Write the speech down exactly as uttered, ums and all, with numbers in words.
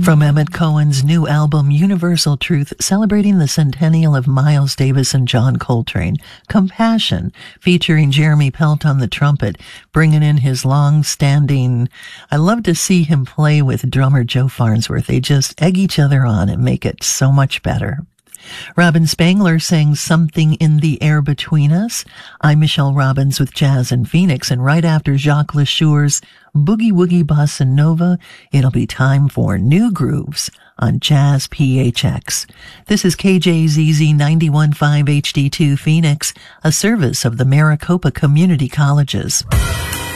From Emmett Cohen's new album, Universal Truth, celebrating the centennial of Miles Davis and John Coltrane, Compassion, featuring Jeremy Pelt on the trumpet, bringing in his long-standing... I love to see him play with drummer Joe Farnsworth. They just egg each other on and make it so much better. Robin Spangler sang Something in the Air Between Us. I'm Michelle Robbins with Jazz in Phoenix, and right after Jacques LeSure's Boogie Woogie Bossa Nova, it'll be time for New Grooves on Jazz P H X. This is K J Z Z ninety-one point five H D two Phoenix, a service of the Maricopa Community Colleges.